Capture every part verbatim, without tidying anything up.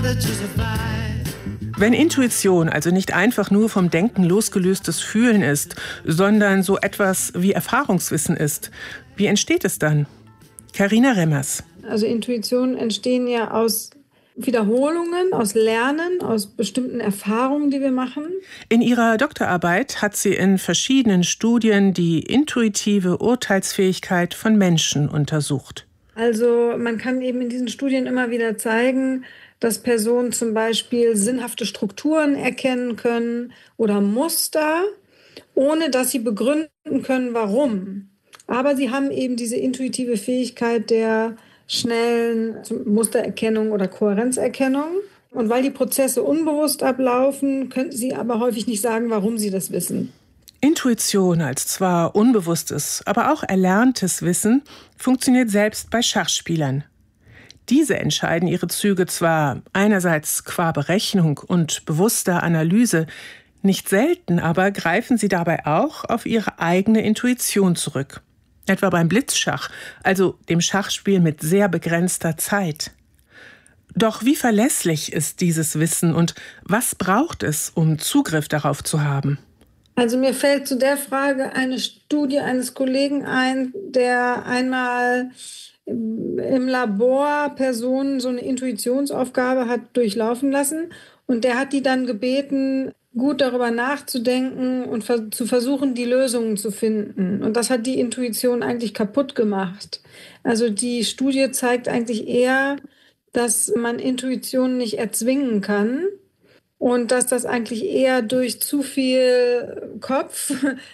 Wenn Intuition also nicht einfach nur vom Denken losgelöstes Fühlen ist, sondern so etwas wie Erfahrungswissen ist, wie entsteht es dann? Carina Remmers. Also Intuitionen entstehen ja aus Wiederholungen, aus Lernen, aus bestimmten Erfahrungen, die wir machen. In ihrer Doktorarbeit hat sie in verschiedenen Studien die intuitive Urteilsfähigkeit von Menschen untersucht. Also man kann eben in diesen Studien immer wieder zeigen, dass Personen zum Beispiel sinnhafte Strukturen erkennen können oder Muster, ohne dass sie begründen können, warum. Aber sie haben eben diese intuitive Fähigkeit der schnellen Mustererkennung oder Kohärenzerkennung. Und weil die Prozesse unbewusst ablaufen, könnten sie aber häufig nicht sagen, warum sie das wissen. Intuition als zwar unbewusstes, aber auch erlerntes Wissen funktioniert selbst bei Schachspielern. Diese entscheiden ihre Züge zwar einerseits qua Berechnung und bewusster Analyse, nicht selten aber greifen sie dabei auch auf ihre eigene Intuition zurück. Etwa beim Blitzschach, also dem Schachspiel mit sehr begrenzter Zeit. Doch wie verlässlich ist dieses Wissen und was braucht es, um Zugriff darauf zu haben? Also mir fällt zu der Frage eine Studie eines Kollegen ein, der einmal im Labor Personen so eine Intuitionsaufgabe hat durchlaufen lassen und der hat die dann gebeten, gut darüber nachzudenken und zu versuchen, die Lösungen zu finden. Und das hat die Intuition eigentlich kaputt gemacht. Also die Studie zeigt eigentlich eher, dass man Intuition nicht erzwingen kann und dass das eigentlich eher durch zu viel Kopf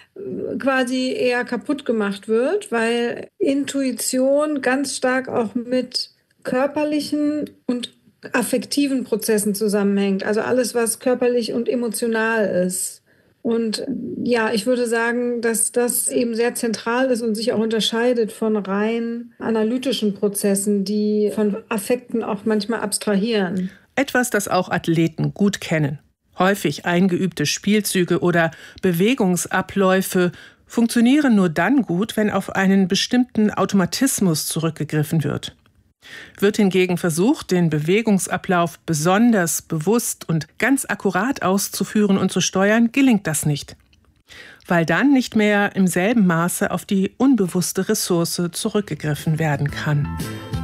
quasi eher kaputt gemacht wird, weil Intuition ganz stark auch mit körperlichen und affektiven Prozessen zusammenhängt. Also alles, was körperlich und emotional ist. Und ja, ich würde sagen, dass das eben sehr zentral ist und sich auch unterscheidet von rein analytischen Prozessen, die von Affekten auch manchmal abstrahieren. Etwas, das auch Athleten gut kennen. Häufig eingeübte Spielzüge oder Bewegungsabläufe funktionieren nur dann gut, wenn auf einen bestimmten Automatismus zurückgegriffen wird. Wird hingegen versucht, den Bewegungsablauf besonders bewusst und ganz akkurat auszuführen und zu steuern, gelingt das nicht. Weil dann nicht mehr im selben Maße auf die unbewusste Ressource zurückgegriffen werden kann.